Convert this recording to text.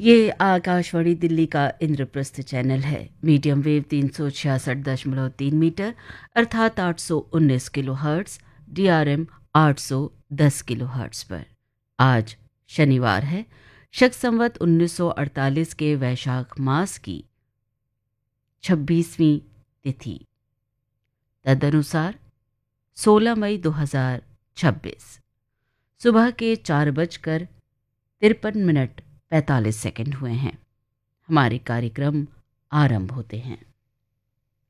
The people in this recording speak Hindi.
ये आकाशवाणी दिल्ली का इंद्रप्रस्थ चैनल है। मीडियम वेव 366.3 मीटर अर्थात 819 kilo hertz, DRM 810 kilo hertz पर। आज शनिवार है, शक संवत 1948 के वैशाख मास की 26वीं तिथि, तदनुसार 16 मई 2026 सुबह के 4:53 45 हुए हैं। हमारे कार्यक्रम आरंभ होते हैं।